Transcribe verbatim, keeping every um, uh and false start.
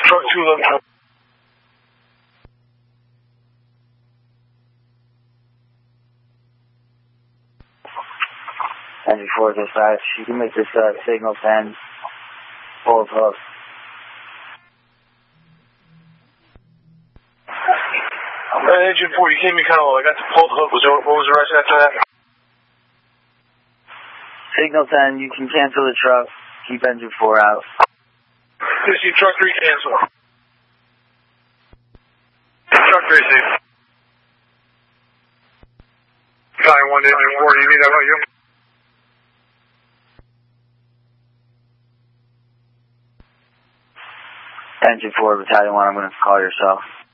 Truck two eleven. Engine four dispatch, you can make this uh, signal ten, full of hoof. Uh, engine four, you came in kind of low. I got the pulled hook. Was there, what was the rest after that? Signal ten, you can cancel the truck. Keep engine four out. You see truck three cancel. Truck three, see. Flying one to engine four, you need that about you? Engine four, Battalion one, I'm going to call yourself.